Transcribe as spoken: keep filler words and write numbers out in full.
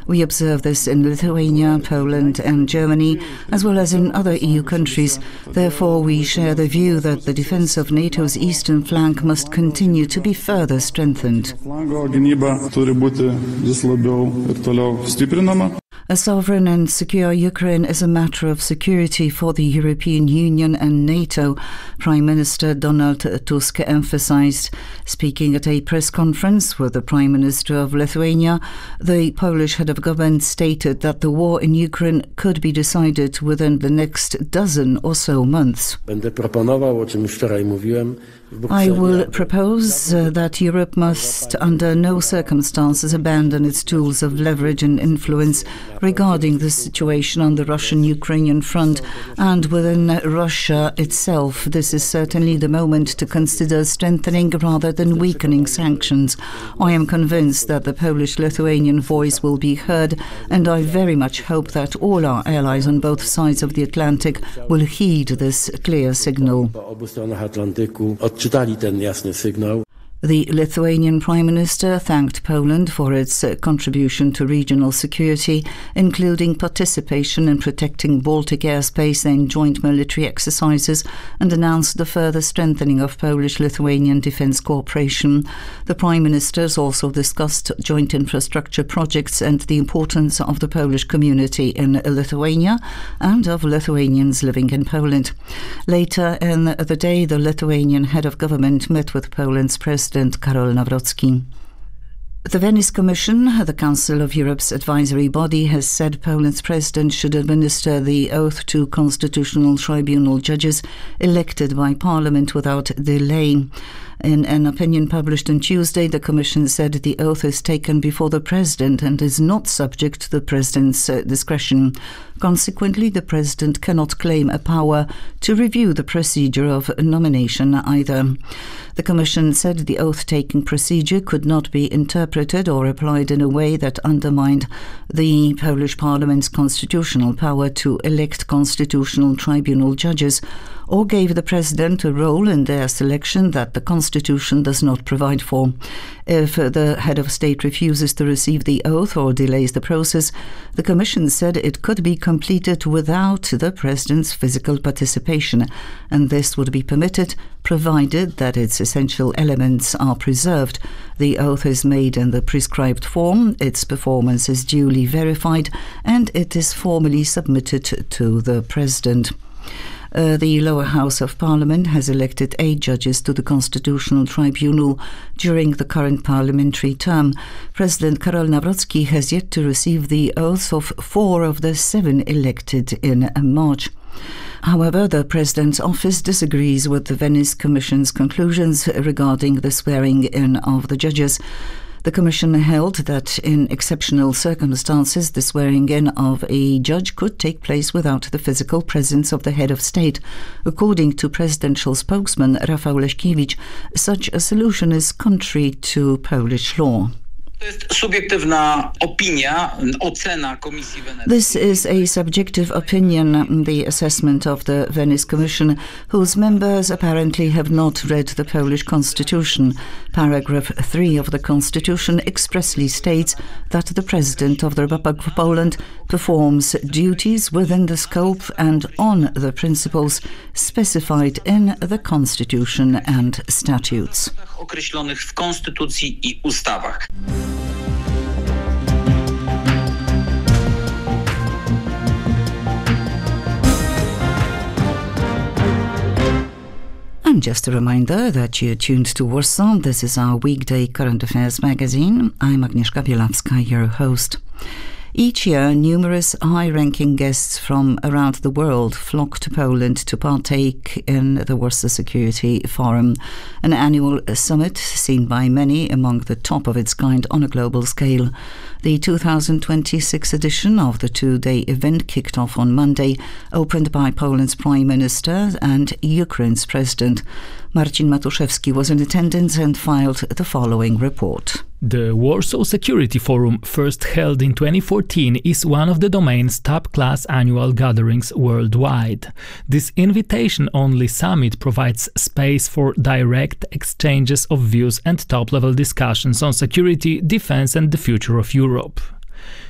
We observe this in Lithuania, Poland and Germany, as well as in other E U countries. Therefore, we share the view that the defense of NATO's eastern flank must continue to be further strengthened. A sovereign and secure Ukraine is a matter of security for the European Union and NATO, Prime Minister Donald Tusk emphasized. Speaking at a press conference with the Prime Minister of Lithuania, the Polish head of government stated that the war in Ukraine could be decided within the next dozen or so months. I will propose uh, that Europe must, under no circumstances, abandon its tools of leverage and influence regarding the situation on the Russian-Ukrainian front and within Russia itself. This is certainly the moment to consider strengthening rather than weakening sanctions. I am convinced that the Polish-Lithuanian voice will be heard, and I very much hope that all our allies on both sides of the Atlantic will heed this clear signal. The Lithuanian Prime Minister thanked Poland for its contribution to regional security, including participation in protecting Baltic airspace in joint military exercises, and announced the further strengthening of Polish-Lithuanian defence cooperation. The Prime Ministers also discussed joint infrastructure projects and the importance of the Polish community in Lithuania and of Lithuanians living in Poland. Later in the day, the Lithuanian head of government met with Poland's President Karol Nawrocki. The Venice Commission, the Council of Europe's advisory body, has said Poland's president should administer the oath to constitutional tribunal judges elected by parliament without delay. In an opinion published on Tuesday, the Commission said the oath is taken before the President and is not subject to the President's uh, discretion. Consequently, the President cannot claim a power to review the procedure of nomination either. The Commission said the oath-taking procedure could not be interpreted or applied in a way that undermined the Polish Parliament's constitutional power to elect constitutional tribunal judges, or gave the President a role in their selection that the Constitution does not provide for. If the head of state refuses to receive the oath or delays the process, the Commission said it could be completed without the President's physical participation, and this would be permitted provided that its essential elements are preserved. The oath is made in the prescribed form, its performance is duly verified, and it is formally submitted to the President. Uh, the lower house of Parliament has elected eight judges to the Constitutional Tribunal during the current parliamentary term. President Karol Nawrocki has yet to receive the oaths of four of the seven elected in March. However, the President's office disagrees with the Venice Commission's conclusions regarding the swearing-in of the judges. The Commission held that in exceptional circumstances the swearing-in of a judge could take place without the physical presence of the head of state. According to presidential spokesman Rafał Leśkiewicz, such a solution is contrary to Polish law. This is a subjective opinion, the assessment of the Venice Commission, whose members apparently have not read the Polish constitution. Paragraph three of the constitution expressly states that the President of the Republic of Poland performs duties within the scope and on the principles specified in the constitution and statutes. And just a reminder that you're tuned to Warsaw. This is our weekday current affairs magazine. I'm Agnieszka Bielawska, your host. Each year, numerous high-ranking guests from around the world flock to Poland to partake in the Warsaw Security Forum, an annual summit seen by many among the top of its kind on a global scale. The two thousand twenty-six edition of the two-day event kicked off on Monday, opened by Poland's Prime Minister and Ukraine's President. Marcin Matuszewski was in attendance and filed the following report. The Warsaw Security Forum, first held in twenty fourteen, is one of the domain's top-class annual gatherings worldwide. This invitation-only summit provides space for direct exchanges of views and top-level discussions on security, defense and the future of Europe.